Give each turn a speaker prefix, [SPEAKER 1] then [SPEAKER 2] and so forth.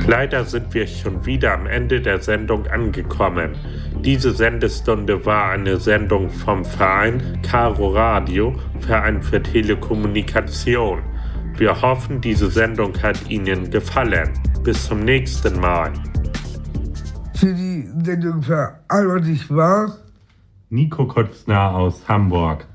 [SPEAKER 1] Leider sind wir schon wieder am Ende der Sendung angekommen. Diese Sendestunde war eine Sendung vom Verein Caro Radio, Verein für Telekommunikation. Wir hoffen, diese Sendung hat Ihnen gefallen. Bis zum nächsten Mal.
[SPEAKER 2] Für die Sendung verantwortlich war
[SPEAKER 1] Nico Kutzner aus Hamburg.